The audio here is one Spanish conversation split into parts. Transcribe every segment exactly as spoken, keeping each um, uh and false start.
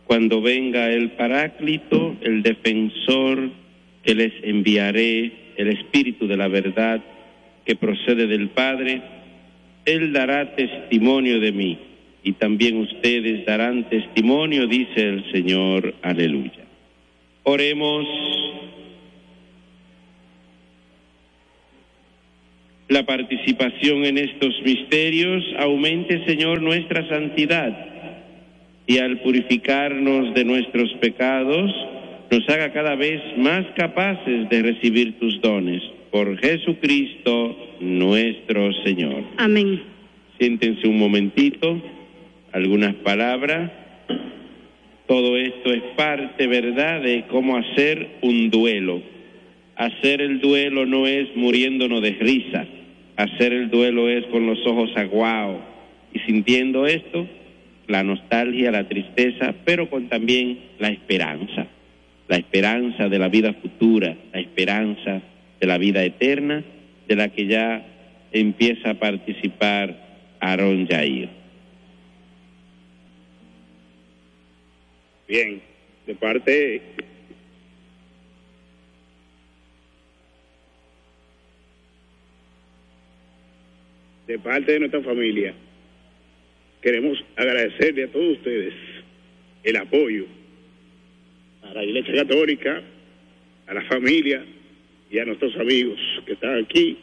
cuando venga el Paráclito, el defensor que les enviaré, el Espíritu de la verdad que procede del Padre, Él dará testimonio de mí, y también ustedes darán testimonio, dice el Señor. Aleluya. Oremos. La participación en estos misterios aumente, Señor, nuestra santidad, y al purificarnos de nuestros pecados, nos haga cada vez más capaces de recibir tus dones. Por Jesucristo nuestro Señor. Amén. Siéntense un momentito, algunas palabras. Todo esto es parte, ¿verdad?, de cómo hacer un duelo. Hacer el duelo no es muriéndonos de risa. Hacer el duelo es con los ojos aguados y sintiendo esto, la nostalgia, la tristeza, pero con también la esperanza. La esperanza de la vida futura, la esperanza de la vida eterna, de la que ya empieza a participar Aarón Yair. Bien, de parte de parte de nuestra familia, queremos agradecerle a todos ustedes el apoyo a la Iglesia Católica, a la familia y a nuestros amigos que están aquí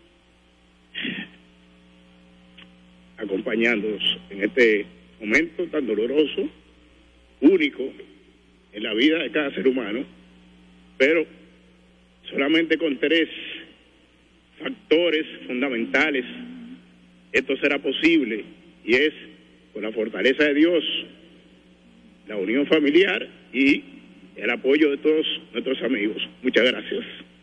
acompañándonos en este momento tan doloroso, único en la vida de cada ser humano, pero solamente con tres factores fundamentales esto será posible, y es con la fortaleza de Dios, la unión familiar y el apoyo de todos nuestros amigos. Muchas gracias.